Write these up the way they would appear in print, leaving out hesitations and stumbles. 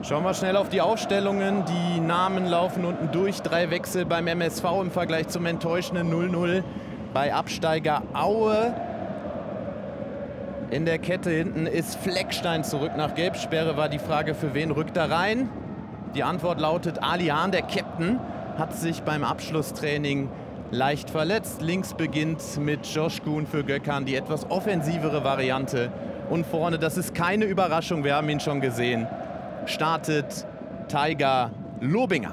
Schauen wir schnell auf die Aufstellungen. Die Namen laufen unten durch. 3 Wechsel beim MSV im Vergleich zum enttäuschenden 0-0 bei Absteiger Aue. In der Kette hinten ist Fleckstein zurück nach Gelbsperre. War die Frage, für wen rückt er rein? Die Antwort lautet Ali Hahn, der Captain, hat sich beim Abschlusstraining leicht verletzt. Links beginnt mit Josh Kuhn für Gökhan die etwas offensivere Variante. Und vorne, das ist keine Überraschung, wir haben ihn schon gesehen, startet Taiga Lobinger.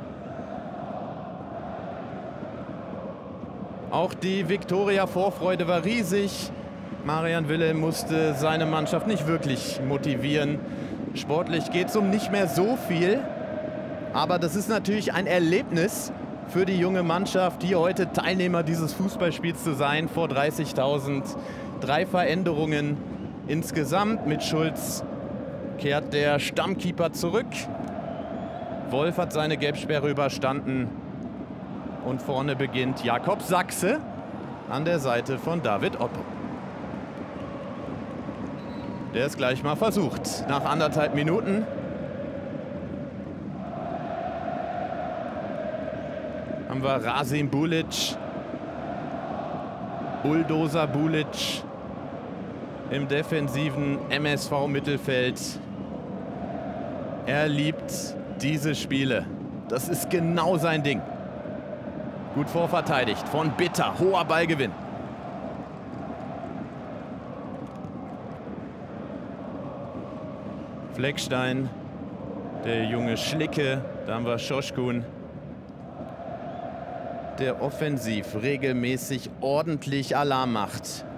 Auch die Viktoria-Vorfreude war riesig. Marian Wilhelm musste seine Mannschaft nicht wirklich motivieren. Sportlich geht es um nicht mehr so viel. Aber das ist natürlich ein Erlebnis für die junge Mannschaft, hier heute Teilnehmer dieses Fußballspiels zu sein, vor 30.000. 3 Veränderungen insgesamt. Mit Schulz kehrt der Stammkeeper zurück. Wolf hat seine Gelbsperre überstanden. Und vorne beginnt Jakob Sachse an der Seite von David Otto. Der ist gleich mal versucht. Nach 1,5 Minuten. Haben wir Rasim Bulic. Bulldozer Bulic im defensiven MSV-Mittelfeld. Er liebt diese Spiele. Das ist genau sein Ding. Gut vorverteidigt von Bitter. Hoher Ballgewinn. Fleckstein, der junge Schlicke. Da haben wir Schoschkun, der offensiv regelmäßig ordentlich Alarm macht.